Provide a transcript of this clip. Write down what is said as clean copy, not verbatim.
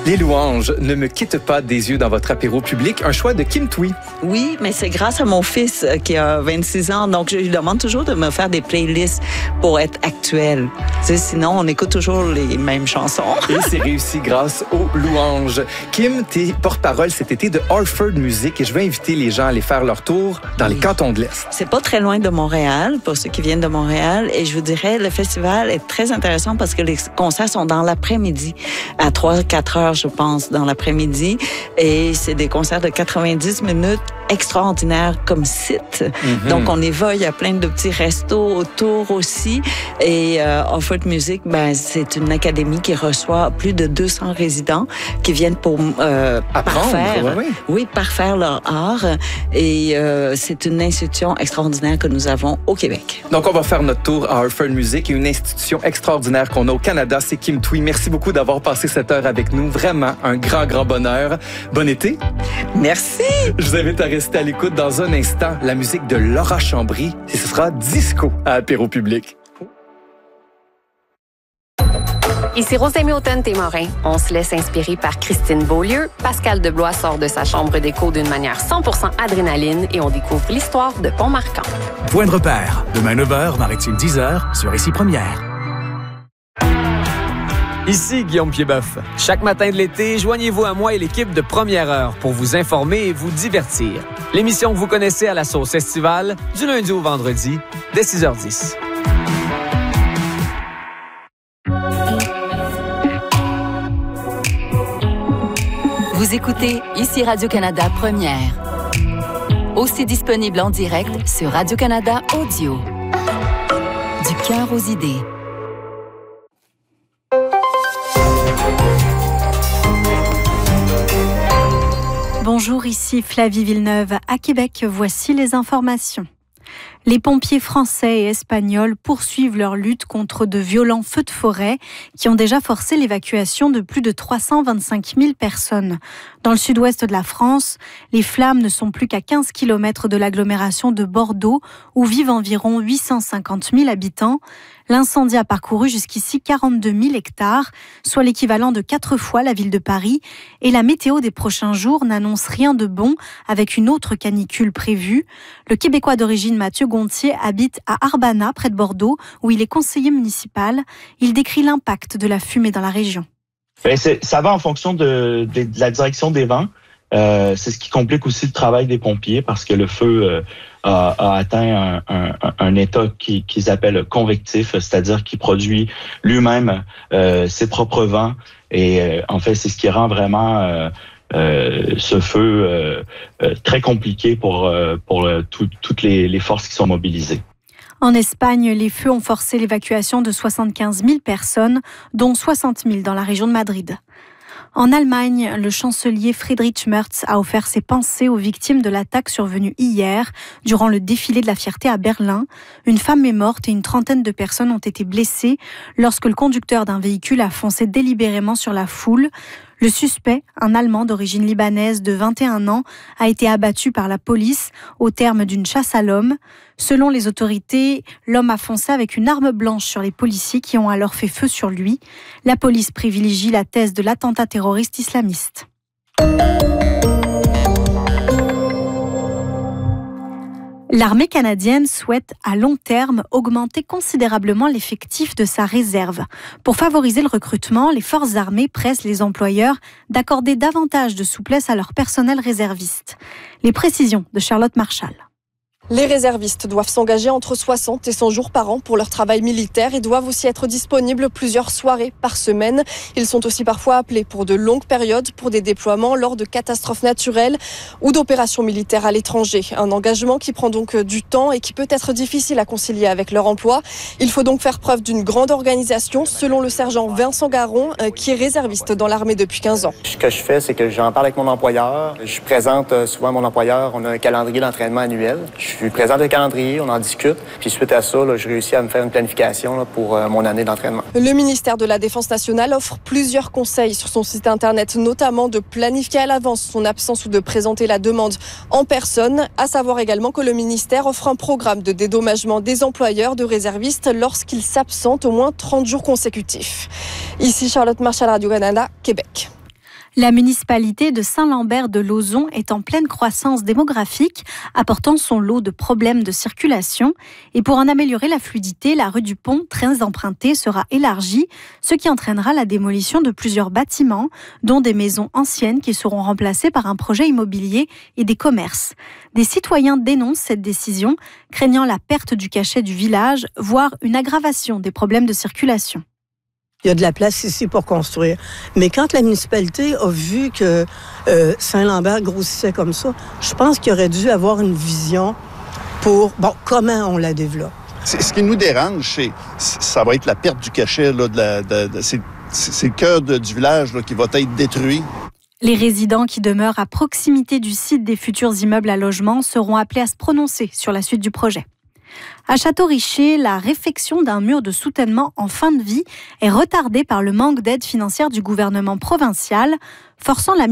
Les louanges ne me quittent pas des yeux dans votre apéro public, un choix de Kim Thuy. Oui, mais c'est grâce à mon fils qui a 26 ans, donc je lui demande toujours de me faire des playlists pour être actuel. Sinon, on écoute toujours les mêmes chansons. Et c'est réussi grâce aux louanges. Kim, t'es porte-parole cet été de Orford Music et je vais inviter les gens à aller faire leur tour dans les cantons de l'Est. C'est pas très loin de Montréal, pour ceux qui viennent de Montréal, et je vous dirais, le festival est très intéressant parce que les concerts sont dans l'après-midi, à 3-4 heures, je pense, dans l'après-midi. Et c'est des concerts de 90 minutes extraordinaires comme site. Mm-hmm. Donc, on y va, il y a plein de petits restos autour aussi. Et Orford Music, c'est une académie qui reçoit plus de 200 résidents qui viennent pour parfaire leur art. Et c'est une institution extraordinaire que nous avons au Québec. Donc, on va faire notre tour à Orford Music, une institution extraordinaire qu'on a au Canada. C'est Kim Thuy. Merci beaucoup d'avoir passé cette heure avec nous. Vraiment un grand, grand bonheur. Bon été. Merci. Je vous invite à rester à l'écoute dans un instant. La musique de Laura Chambry. Et ce sera Disco à Apéro Public. Ici Rosemée Automne-Témorin. On se laisse inspirer par Christine Beaulieu. Pascal Deblois sort de sa chambre d'écho d'une manière 100% adrénaline et on découvre l'histoire de Pont-Marquant. Point de repère. Demain 9h, Maritime 10h, sur Ici Première. Ici Guillaume Piedboeuf. Chaque matin de l'été, joignez-vous à moi et l'équipe de Première Heure pour vous informer et vous divertir. L'émission que vous connaissez à la sauce estivale, du lundi au vendredi, dès 6h10. Vous écoutez Ici Radio-Canada Première. Aussi disponible en direct sur Radio-Canada Audio. Du cœur aux idées. Bonjour, ici Flavie Villeneuve. À Québec, voici les informations. Les pompiers français et espagnols poursuivent leur lutte contre de violents feux de forêt qui ont déjà forcé l'évacuation de plus de 325 000 personnes. Dans le sud-ouest de la France, les flammes ne sont plus qu'à 15 km de l'agglomération de Bordeaux où vivent environ 850 000 habitants. L'incendie a parcouru jusqu'ici 42 000 hectares, soit l'équivalent de 4 fois la ville de Paris. Et la météo des prochains jours n'annonce rien de bon avec une autre canicule prévue. Le Québécois d'origine Mathieu Gontier habite à Arbana, près de Bordeaux, où il est conseiller municipal. Il décrit l'impact de la fumée dans la région. Ça va en fonction de la direction des vents. C'est ce qui complique aussi le travail des pompiers parce que le feu a atteint un état qu'ils appellent convectif, c'est-à-dire qu'il produit lui-même ses propres vents. Et en fait, c'est ce qui rend vraiment ce feu très compliqué pour toutes les forces qui sont mobilisées. En Espagne, les feux ont forcé l'évacuation de 75 000 personnes, dont 60 000 dans la région de Madrid. En Allemagne, le chancelier Friedrich Merz a offert ses pensées aux victimes de l'attaque survenue hier durant le défilé de la fierté à Berlin. Une femme est morte et une trentaine de personnes ont été blessées lorsque le conducteur d'un véhicule a foncé délibérément sur la foule. Le suspect, un Allemand d'origine libanaise de 21 ans, a été abattu par la police au terme d'une chasse à l'homme. Selon les autorités, l'homme a foncé avec une arme blanche sur les policiers qui ont alors fait feu sur lui. La police privilégie la thèse de l'attentat terroriste islamiste. L'armée canadienne souhaite à long terme augmenter considérablement l'effectif de sa réserve. Pour favoriser le recrutement, les forces armées pressent les employeurs d'accorder davantage de souplesse à leur personnel réserviste. Les précisions de Charlotte Marchal. Les réservistes doivent s'engager entre 60 et 100 jours par an pour leur travail militaire et doivent aussi être disponibles plusieurs soirées par semaine. Ils sont aussi parfois appelés pour de longues périodes pour des déploiements lors de catastrophes naturelles ou d'opérations militaires à l'étranger. Un engagement qui prend donc du temps et qui peut être difficile à concilier avec leur emploi. Il faut donc faire preuve d'une grande organisation, selon le sergent Vincent Garon, qui est réserviste dans l'armée depuis 15 ans. Ce que je fais, c'est que j'en parle avec mon employeur. Je présente souvent à mon employeur. On a un calendrier d'entraînement annuel. Je lui présente le calendrier, on en discute. Puis suite à ça, je réussis à me faire une planification pour mon année d'entraînement. Le ministère de la Défense nationale offre plusieurs conseils sur son site Internet, notamment de planifier à l'avance son absence ou de présenter la demande en personne. À savoir également que le ministère offre un programme de dédommagement des employeurs de réservistes lorsqu'ils s'absentent au moins 30 jours consécutifs. Ici Charlotte Marchal, Radio-Canada, Québec. La municipalité de Saint-Lambert-de-Lauzon est en pleine croissance démographique, apportant son lot de problèmes de circulation. Et pour en améliorer la fluidité, la rue du Pont, très empruntée, sera élargie, ce qui entraînera la démolition de plusieurs bâtiments, dont des maisons anciennes qui seront remplacées par un projet immobilier et des commerces. Des citoyens dénoncent cette décision, craignant la perte du cachet du village, voire une aggravation des problèmes de circulation. Il y a de la place ici pour construire. Mais quand la municipalité a vu que Saint-Lambert grossissait comme ça, je pense qu'il aurait dû avoir une vision pour, comment on la développe. Ce qui nous dérange, ça va être la perte du cachet. Là, c'est le cœur du village là, qui va être détruit. Les résidents qui demeurent à proximité du site des futurs immeubles à logement seront appelés à se prononcer sur la suite du projet. À Château-Richer, la réfection d'un mur de soutènement en fin de vie est retardée par le manque d'aide financière du gouvernement provincial, forçant la